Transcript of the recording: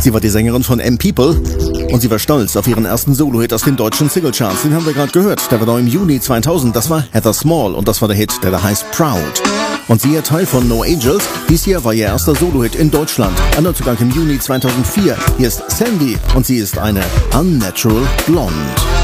Sie war die Sängerin von M-People und sie war stolz auf ihren ersten Solo-Hit aus den deutschen Singlecharts. Den haben wir gerade gehört. Der war da im Juni 2000. Das war Heather Small und das war der Hit, der da heißt Proud. Und sie ist Teil von No Angels. Dies hier war ihr erster Solo-Hit in Deutschland. Ein Neuzugang im Juni 2004. Hier ist Sandy und sie ist eine Unnatural Blonde.